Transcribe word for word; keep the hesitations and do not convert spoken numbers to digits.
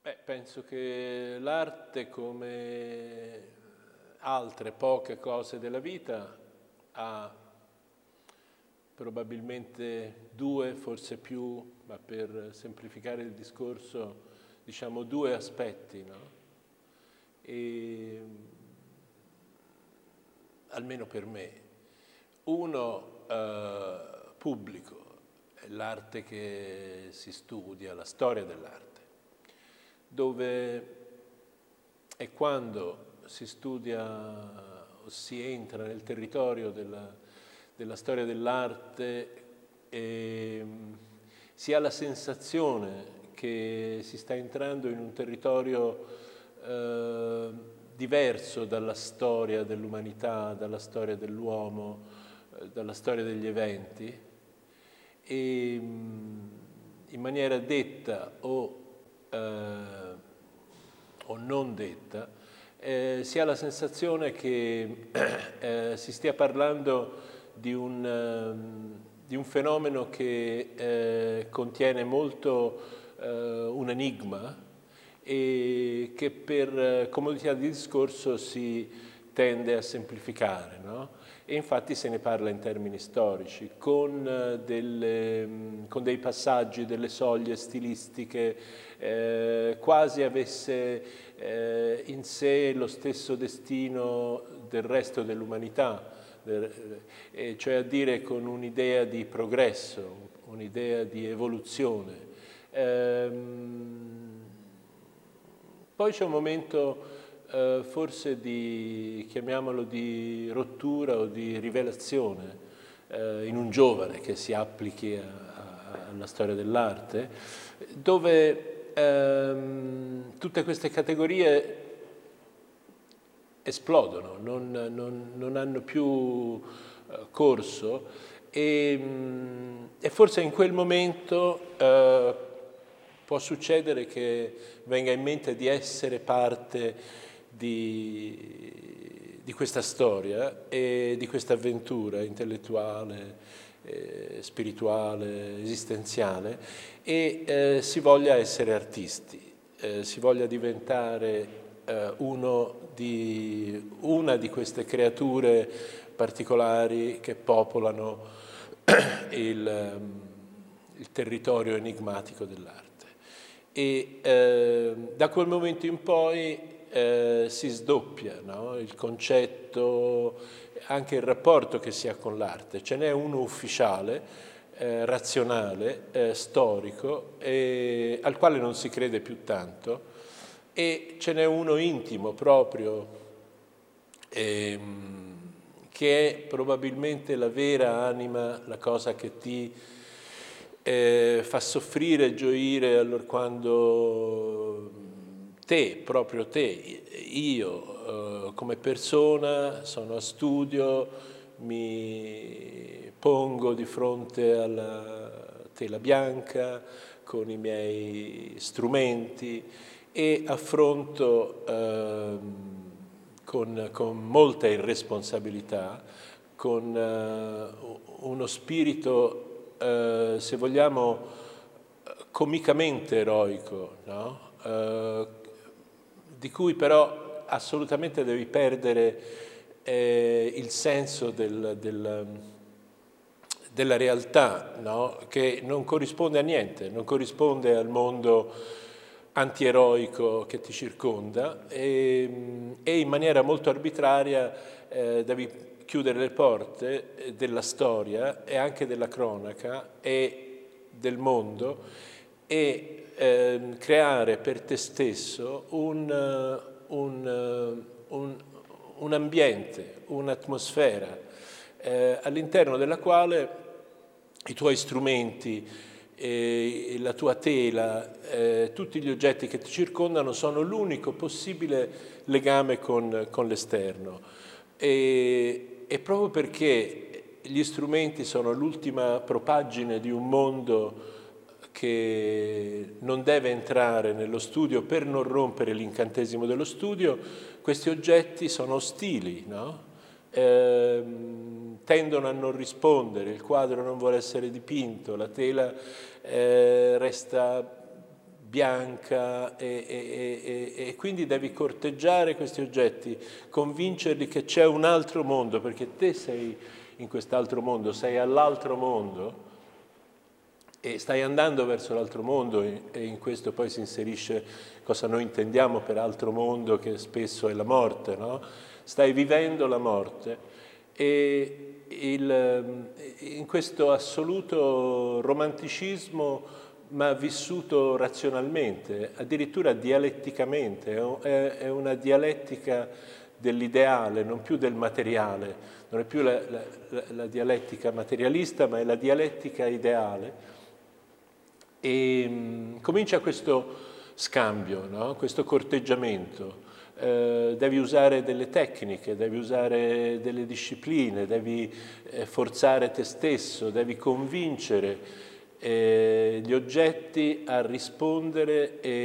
Beh, penso che l'arte, come altre poche cose della vita, ha probabilmente due, forse più, ma per semplificare il discorso, diciamo due aspetti, no? E, almeno per me. Uno eh, pubblico, è l'arte che si studia, la storia dell'arte, dove e quando si studia o si entra nel territorio della, della storia dell'arte e si ha la sensazione che si sta entrando in un territorio eh, diverso dalla storia dell'umanità, dalla storia dell'uomo, eh, dalla storia degli eventi, e in maniera detta o eh, o non detta, eh, si ha la sensazione che eh, si stia parlando di un, eh, di un fenomeno che eh, contiene molto eh, un enigma e che per comodità di discorso si tende a semplificare, no? E infatti se ne parla in termini storici, con, delle, con dei passaggi, delle soglie stilistiche, eh, quasi avesse eh, in sé lo stesso destino del resto dell'umanità, eh, cioè a dire con un'idea di progresso, un'idea di evoluzione. Ehm, poi c'è un momento eh, forse di, chiamiamolo di rottura o di rivelazione eh, in un giovane che si applichi a, a, alla storia dell'arte, dove ehm, tutte queste categorie esplodono, non, non, non hanno più eh, corso e, mh, e forse in quel momento eh, può succedere che venga in mente di essere parte di, di questa storia e di questa avventura intellettuale, eh, spirituale, esistenziale e eh, si voglia essere artisti, eh, si voglia diventare eh, uno di, una di queste creature particolari che popolano il, il territorio enigmatico dell'arte. E eh, da quel momento in poi eh, si sdoppia, no? Il concetto, anche il rapporto che si ha con l'arte. Ce n'è uno ufficiale, eh, razionale, eh, storico, eh, al quale non si crede più tanto, e ce n'è uno intimo proprio, ehm, che è probabilmente la vera anima, la cosa che ti eh, fa soffrire e gioire allora quando te, proprio te, io eh, come persona sono a studio, mi pongo di fronte alla tela bianca con i miei strumenti e affronto eh, con, con molta irresponsabilità, con eh, uno spirito, eh, se vogliamo, comicamente eroico, no? eh, di cui però assolutamente devi perdere eh, il senso del, del, della realtà, no? Che non corrisponde a niente, non corrisponde al mondo antieroico che ti circonda e, e in maniera molto arbitraria eh, devi chiudere le porte della storia e anche della cronaca e del mondo e eh, creare per te stesso un, un, un, un ambiente, un'atmosfera eh, all'interno della quale i tuoi strumenti, eh, la tua tela, eh, tutti gli oggetti che ti circondano sono l'unico possibile legame con, con l'esterno. E, e proprio perché gli strumenti sono l'ultima propaggine di un mondo che non deve entrare nello studio per non rompere l'incantesimo dello studio, questi oggetti sono ostili, no? Eh, tendono a non rispondere, il quadro non vuole essere dipinto, la tela eh, resta bianca e, e, e, e quindi devi corteggiare questi oggetti, convincerli che c'è un altro mondo, perché te sei in quest'altro mondo, sei all'altro mondo e stai andando verso l'altro mondo, e in questo poi si inserisce cosa noi intendiamo per altro mondo, che spesso è la morte, no? Stai vivendo la morte e il, in questo assoluto romanticismo, ma vissuto razionalmente, addirittura dialetticamente, è una dialettica dell'ideale, non più del materiale, non è più la, la, la dialettica materialista, ma è la dialettica ideale. E mh, comincia questo scambio, no? Questo corteggiamento. Eh, devi usare delle tecniche, devi usare delle discipline, devi eh, forzare te stesso, devi convincere eh, gli oggetti a rispondere e